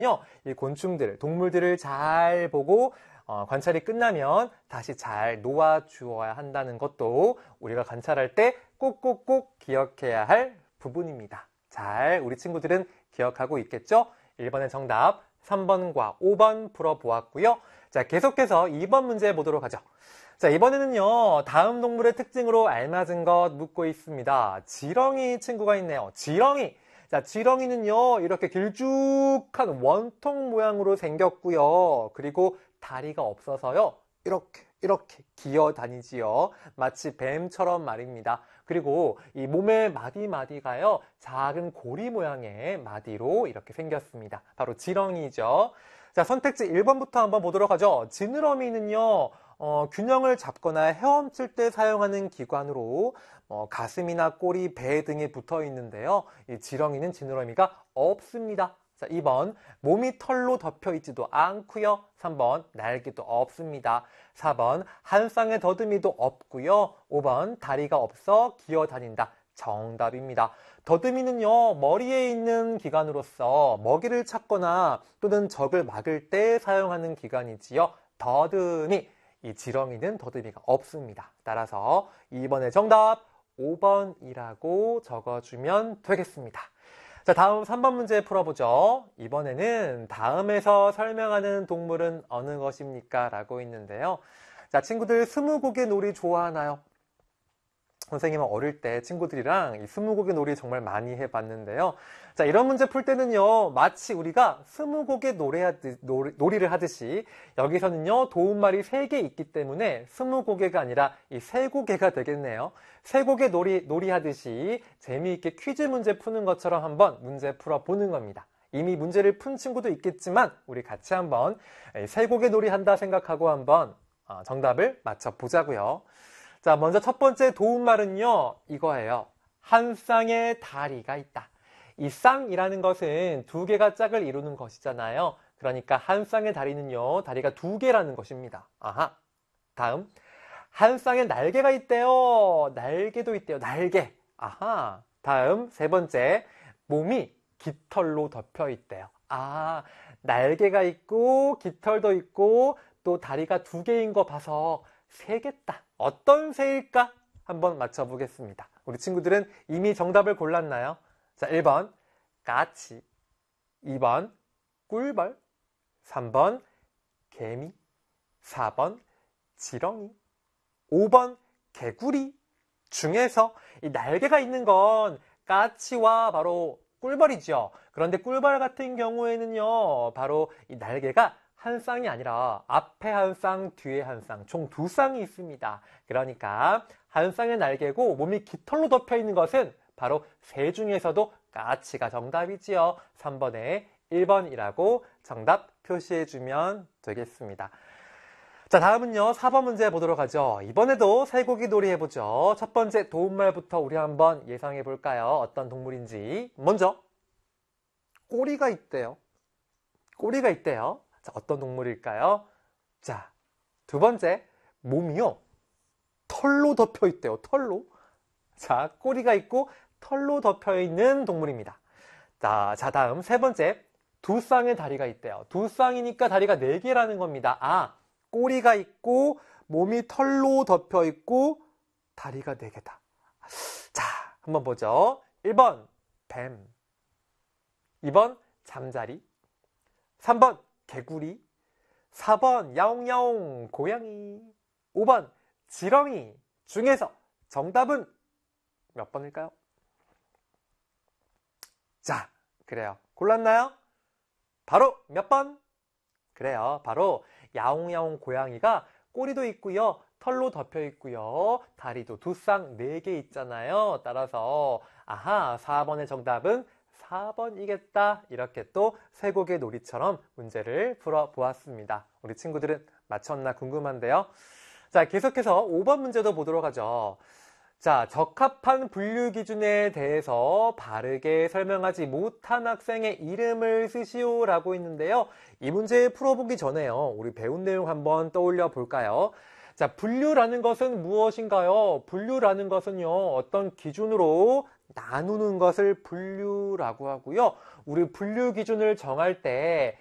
이 곤충들, 동물들을 잘 보고 관찰이 끝나면 다시 잘 놓아주어야 한다는 것도 우리가 관찰할 때 꼭꼭꼭 기억해야 할 부분입니다. 잘 우리 친구들은 기억하고 있겠죠? 1번의 정답 3번과 5번 풀어보았고요. 자, 계속해서 2번 문제 보도록 하죠. 자, 이번에는요, 다음 동물의 특징으로 알맞은 것 묻고 있습니다. 지렁이 친구가 있네요. 지렁이. 자, 지렁이는요, 이렇게 길쭉한 원통 모양으로 생겼고요. 그리고 다리가 없어서요, 이렇게 기어 다니지요. 마치 뱀처럼 말입니다. 그리고 이 몸의 마디마디가요, 작은 고리 모양의 마디로 이렇게 생겼습니다. 바로 지렁이죠. 자, 선택지 1번부터 한번 보도록 하죠. 지느러미는요, 균형을 잡거나 헤엄칠 때 사용하는 기관으로 가슴이나 꼬리, 배 등에 붙어 있는데요. 이 지렁이는 지느러미가 없습니다. 자, 2번 몸이 털로 덮여 있지도 않고요. 3번 날개도 없습니다. 4번 한 쌍의 더듬이도 없고요. 5번 다리가 없어 기어 다닌다. 정답입니다. 더듬이는요, 머리에 있는 기관으로서 먹이를 찾거나 또는 적을 막을 때 사용하는 기관이지요. 더듬이. 이 지렁이는 더듬이가 없습니다. 따라서 2번의 정답 5번이라고 적어주면 되겠습니다. 자, 다음 3번 문제 풀어보죠. 이번에는 다음에서 설명하는 동물은 어느 것입니까? 라고 있는데요. 자, 친구들 스무고개 놀이 좋아하나요? 선생님은 어릴 때 친구들이랑 이 스무고개 놀이 정말 많이 해봤는데요. 자, 이런 문제 풀 때는요, 마치 우리가 스무고개 놀이를 하듯이 여기서는요, 도움말이 3개 있기 때문에 스무고개가 아니라 이 세고개가 되겠네요. 세고개 놀이 하듯이 재미있게 퀴즈 문제 푸는 것처럼 한번 문제 풀어보는 겁니다. 이미 문제를 푼 친구도 있겠지만 우리 같이 한번 세고개 놀이 한다 생각하고 한번 정답을 맞춰보자고요. 자, 먼저 첫 번째 도움말은요, 이거예요. 한 쌍의 다리가 있다. 이 쌍이라는 것은 2개가 짝을 이루는 것이잖아요. 그러니까 한 쌍의 다리는요, 다리가 2개라는 것입니다. 아하. 다음. 한 쌍의 날개가 있대요. 날개도 있대요. 날개. 아하. 다음, 세 번째. 몸이 깃털로 덮여 있대요. 아, 날개가 있고, 깃털도 있고, 또 다리가 2개인 거 봐서 새겠다. 어떤 새일까? 한번 맞춰보겠습니다. 우리 친구들은 이미 정답을 골랐나요? 자, 1번 까치, 2번 꿀벌, 3번 개미, 4번 지렁이, 5번 개구리 중에서 이 날개가 있는 건 까치와 바로 꿀벌이죠. 그런데 꿀벌 같은 경우에는요, 바로 이 날개가 한 쌍이 아니라 앞에 한 쌍, 뒤에 한 쌍, 총 2쌍이 있습니다. 그러니까 한 쌍의 날개고 몸이 깃털로 덮여 있는 것은 바로 새 중에서도 까치가 정답이지요. 3번에 1번이라고 정답 표시해주면 되겠습니다. 자, 다음은요, 4번 문제 보도록 하죠. 이번에도 쇠고기 놀이 해보죠. 첫 번째 도움말부터 우리 한번 예상해 볼까요? 어떤 동물인지. 먼저 꼬리가 있대요. 꼬리가 있대요. 자, 어떤 동물일까요? 자, 두 번째, 몸이요, 털로 덮여 있대요. 털로. 자, 꼬리가 있고 털로 덮여 있는 동물입니다. 자, 다음 세 번째, 2쌍의 다리가 있대요. 2쌍이니까 다리가 4개라는 겁니다. 아, 꼬리가 있고 몸이 털로 덮여 있고 다리가 4개다. 자, 한번 보죠. 1번 뱀, 2번 잠자리, 3번 개구리, 4번 야옹야옹 고양이, 5번 지렁이 중에서 정답은 몇 번일까요? 자, 그래요. 골랐나요? 바로 몇 번? 그래요. 바로 야옹야옹 고양이가 꼬리도 있고요, 털로 덮여 있고요, 다리도 2쌍 4개 있잖아요. 따라서 아하, 4번의 정답은 4번이겠다. 이렇게 또 쇠고개 놀이처럼 문제를 풀어보았습니다. 우리 친구들은 맞췄나 궁금한데요. 자, 계속해서 5번 문제도 보도록 하죠. 자, 적합한 분류 기준에 대해서 바르게 설명하지 못한 학생의 이름을 쓰시오라고 있는데요. 이 문제 풀어보기 전에요, 우리 배운 내용 한번 떠올려 볼까요? 자, 분류라는 것은 무엇인가요? 분류라는 것은요, 어떤 기준으로 나누는 것을 분류라고 하고요. 우리 분류 기준을 정할 때